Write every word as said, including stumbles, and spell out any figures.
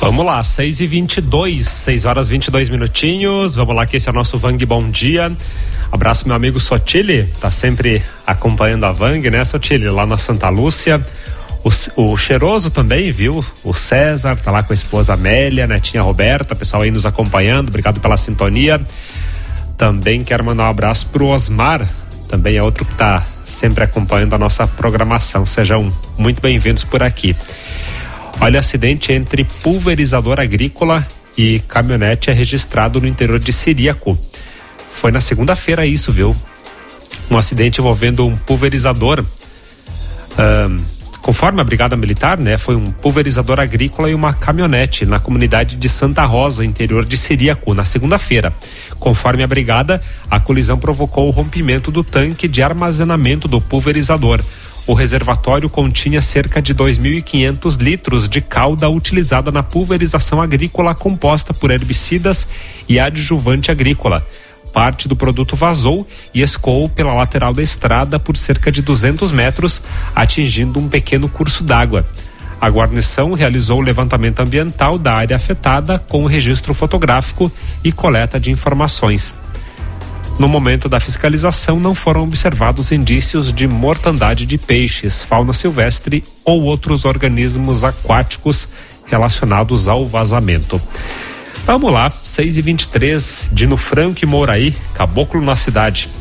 Vamos lá, seis e vinte e dois, seis horas e vinte e dois minutinhos. Vamos lá, que esse é o nosso Vang Bom Dia. Abraço meu amigo Sotile, tá sempre acompanhando a Vang, né, Sotile, lá na Santa Lúcia. O, o Cheiroso também, viu? O César tá lá com a esposa Amélia, netinha Roberta, pessoal aí nos acompanhando, obrigado pela sintonia. Também quero mandar um abraço pro Osmar, também é outro que tá sempre acompanhando a nossa programação. Sejam muito bem-vindos por aqui. Olha, acidente entre pulverizador agrícola e caminhonete é registrado no interior de Ciríaco. Foi na segunda-feira isso, viu? Um acidente envolvendo um pulverizador. Um, conforme a Brigada Militar, né? Foi um pulverizador agrícola e uma caminhonete na comunidade de Santa Rosa, interior de Ciríaco, na segunda-feira. Conforme a Brigada, a colisão provocou o rompimento do tanque de armazenamento do pulverizador. O reservatório continha cerca de dois mil e quinhentos litros de calda utilizada na pulverização agrícola composta por herbicidas e adjuvante agrícola. Parte do produto vazou e escoou pela lateral da estrada por cerca de duzentos metros, atingindo um pequeno curso d'água. A guarnição realizou o levantamento ambiental da área afetada com o registro fotográfico e coleta de informações. No momento da fiscalização, não foram observados indícios de mortandade de peixes, fauna silvestre ou outros organismos aquáticos relacionados ao vazamento. Vamos lá, seis e vinte e três, Dino Franco e Mouraí, caboclo na cidade.